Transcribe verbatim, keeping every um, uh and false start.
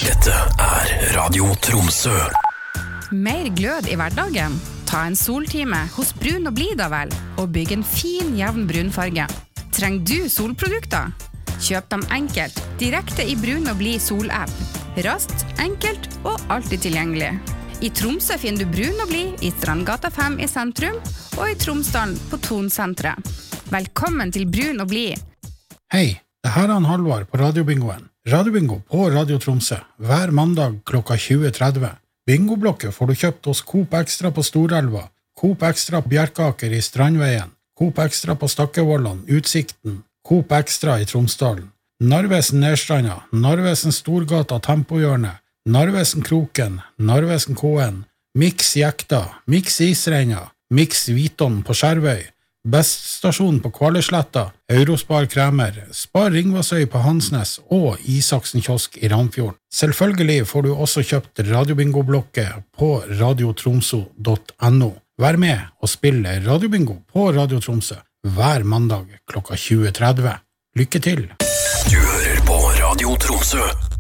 Dette er Radio Tromsø. Mer glød i hverdagen? Ta en soltime hos Brun og Blid da vel, og bygg en fin, jevn brunfarge. Trenger du solprodukter? Kjøp dem enkelt, direkte i Brun og Blid solapp. Raskt, enkelt og alltid tilgjengelig. I Tromsø finner du Brun og Blid i Strandgata fem i sentrum, og i Tromsdalen på Tonsentret. Velkommen til Brun og Blid. Hei, det her er han Halvard på Radiobingoen. Radiobingo på Radio Tromsø, hver mandag klokka tjue tretti. Bingoblokke får du kjøpt hos Coop Extra på Storelva, Coop Extra på Bjerkaker i Strandveien, Coop Extra på Stakkevollan, Utsikten, Coop Extra i Tromsdalen, Narvesen Nedstranda, Narvesen Storgata Tempohjørne, Narvesen Kroken, Narvesen K N, Mix Jekta, Mix Isreina, Mix Viton på Skjervøy, Beststasjon på Kvallesletta, Eurospar Kremer, Spar Ringvassøy på Hansnes og Isaksen Kiosk i Ramfjorden. Selvfølgelig får du også kjøpt Radiobingo-blokke på radiotromso punktum no. Vær med og spille Radiobingo på Radio Tromsø hver mandag klokka tjue tretti. Lykke til! Du hører på Radio Tromsø.